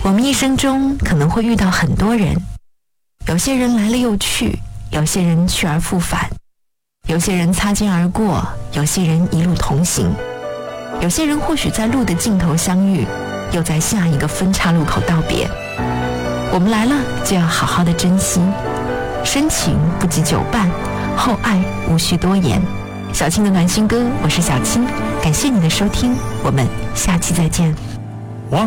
我们一生中可能会遇到很多人，有些人来了又去，有些人去而复返，有些人擦肩而过，有些人一路同行，有些人或许在路的尽头相遇，又在下一个分岔路口道别。我们来了就要好好的珍惜，深情不及久伴，厚爱无需多言。小青的暖心歌，我是小青，感谢你的收听，我们下期再见。